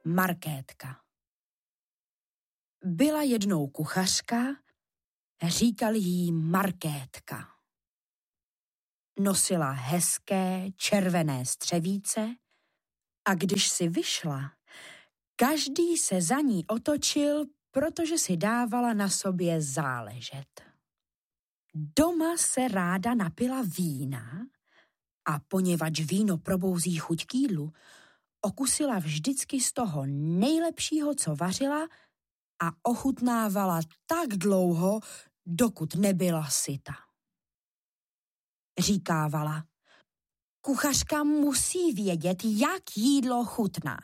Markétka. Byla jednou kuchařka, říkali jí Markétka. Nosila hezké červené střevíce a když si vyšla, každý se za ní otočil, protože si dávala na sobě záležet. Doma se ráda napila vína a poněvadž víno probouzí chuť k jídlu, okusila vždycky z toho nejlepšího, co vařila a ochutnávala tak dlouho, dokud nebyla syta. Říkávala, kuchařka musí vědět, jak jídlo chutná.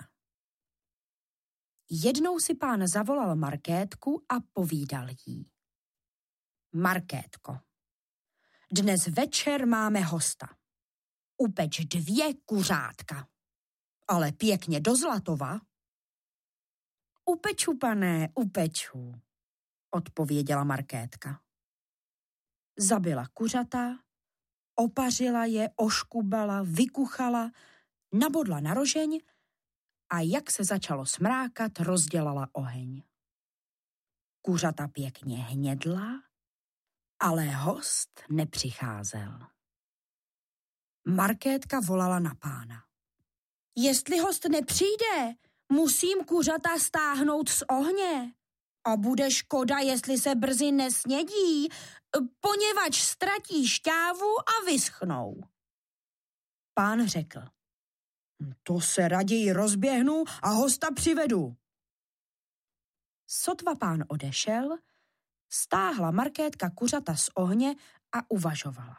Jednou si pán zavolal Markétku a povídal jí. Markétko, dnes večer máme hosta. Upeč 2 kuřátka. Ale pěkně do Zlatova. Upeču, pane, upeču, odpověděla Markétka. Zabila kuřata, opařila je, oškubala, vykuchala, nabodla na rožeň a jak se začalo smrákat, rozdělala oheň. Kuřata pěkně hnědla, ale host nepřicházel. Markétka volala na pána. Jestli host nepřijde, musím kuřata stáhnout z ohně. A bude škoda, jestli se brzy nesnědí, poněvadž ztratí šťávu a vyschnou. Pán řekl. To se raději rozběhnu a hosta přivedu. Sotva pán odešel, stáhla Markétka kuřata z ohně a uvažovala.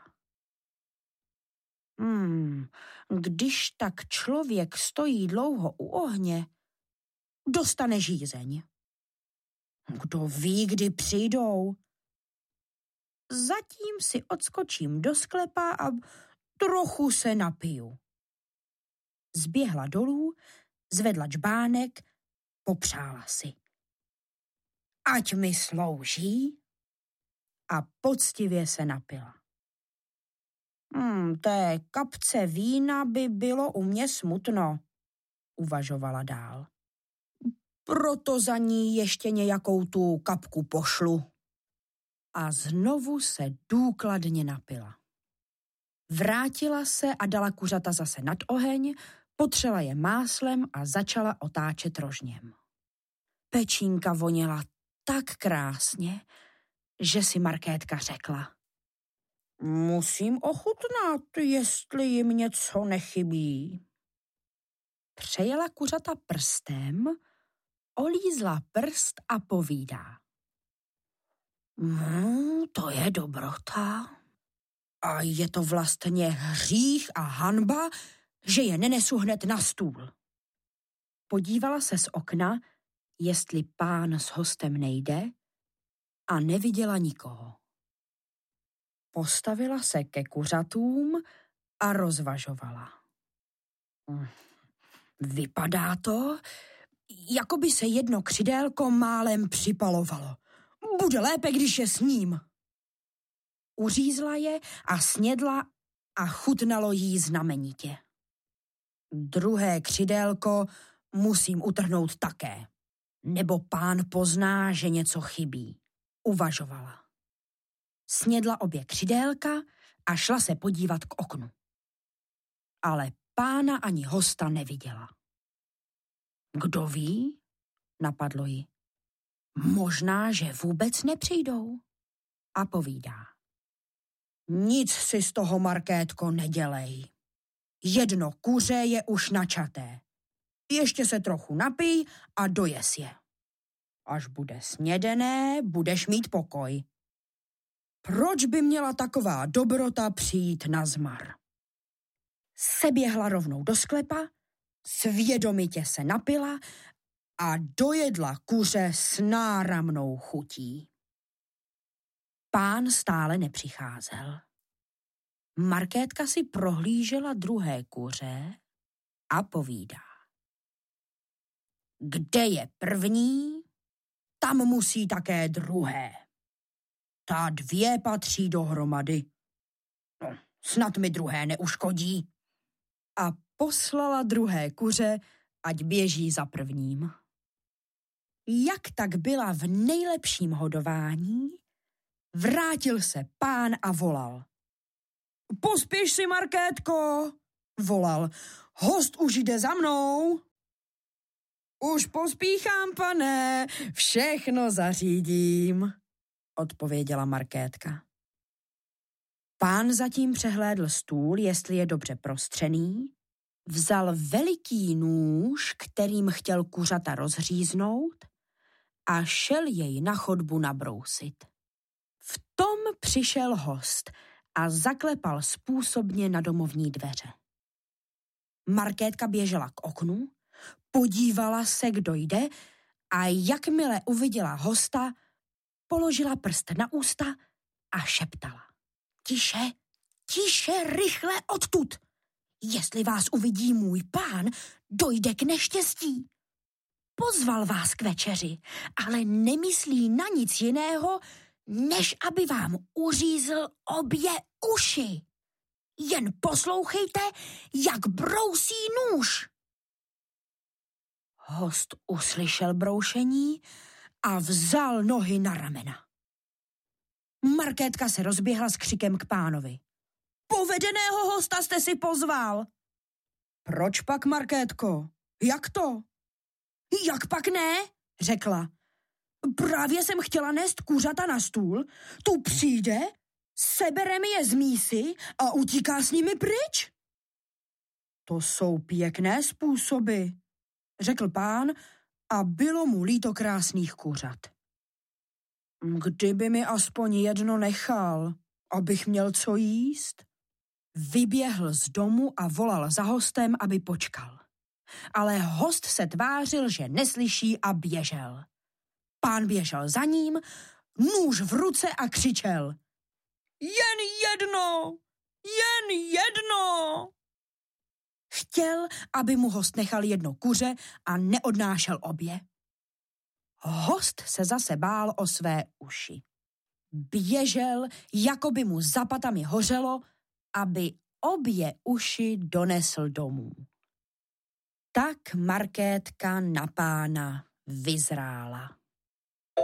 Když tak člověk stojí dlouho u ohně, dostane žízeň. Kdo ví, kdy přijdou? Zatím si odskočím do sklepa a trochu se napiju. Zběhla dolů, zvedla džbánek, popřála si. Ať mi slouží, a poctivě se napila. Té kapce vína by bylo u mě smutno, uvažovala dál. Proto za ní ještě nějakou tu kapku pošlu. A znovu se důkladně napila. Vrátila se a dala kuřata zase nad oheň, potřela je máslem a začala otáčet rožněm. Pečínka voněla tak krásně, že si Markétka řekla. Musím ochutnat, jestli jim něco nechybí. Přejela kuřata prstem, olízla prst a povídá. To je dobrota. A je to vlastně hřích a hanba, že je nenesu hned na stůl. Podívala se z okna, jestli pán s hostem nejde, a neviděla nikoho. Postavila se ke kuřatům a rozvažovala. Vypadá to, jako by se jedno křidélko málem připalovalo. Bude lépe, když je s ním. Uřízla je a snědla a chutnalo jí znamenitě. Druhé křidélko musím utrhnout také, nebo pán pozná, že něco chybí, uvažovala. Snědla obě křidélka a šla se podívat k oknu. Ale pána ani hosta neviděla. Kdo ví? Napadlo ji. Možná, že vůbec nepřijdou. A povídá. Nic si z toho, Markétko, nedělej. Jedno kuře je už načaté. Ještě se trochu napij a dojes je. Až bude snědené, budeš mít pokoj. Proč by měla taková dobrota přijít na zmar? Seběhla rovnou do sklepa, svědomitě se napila a dojedla kuře s náramnou chutí. Pán stále nepřicházel. Markétka si prohlížela druhé kuře a povídá. Kde je první, tam musí také druhé. Ta 2 patří dohromady. Snad mi druhé neuškodí. A poslala druhé kuře, ať běží za prvním. Jak tak byla v nejlepším hodování, vrátil se pán a volal. Pospěš si, Markétko, volal. Host už jde za mnou. Už pospíchám, pane, všechno zařídím, odpověděla Markétka. Pán zatím přehlédl stůl, jestli je dobře prostřený, vzal veliký nůž, kterým chtěl kuřata rozříznout, a šel jej na chodbu nabrousit. V tom přišel host a zaklepal způsobně na domovní dveře. Markétka běžela k oknu, podívala se, kdo jde, a jakmile uviděla hosta, položila prst na ústa a šeptala. Tiše, tiše, rychle odtud. Jestli vás uvidí můj pán, dojde k neštěstí. Pozval vás k večeři, ale nemyslí na nic jiného, než aby vám uřízl obě uši. Jen poslouchejte, jak brousí nůž. Host uslyšel broušení a vzal nohy na ramena. Markétka se rozběhla s křikem k pánovi. Povedeného hosta jste si pozval. Proč pak, Markétko? Jak to? Jak pak ne? Řekla. Právě jsem chtěla nést kuřata na stůl, tu přijde, sebere mi je z mísy a utíká s nimi pryč. To jsou pěkné způsoby, řekl pán a bylo mu líto krásných kuřat. Kdyby mi aspoň jedno nechal, abych měl co jíst. Vyběhl z domu a volal za hostem, aby počkal. Ale host se tvářil, že neslyší a běžel. Pán běžel za ním, nůž v ruce a křičel. Jen jedno! Jen jedno! Chtěl, aby mu host nechal jedno kuře a neodnášel obě. Host se zase bál o své uši. Běžel, jako by mu za patami hořelo, aby obě uši donesl domů. Tak Markétka na pána vyzrála.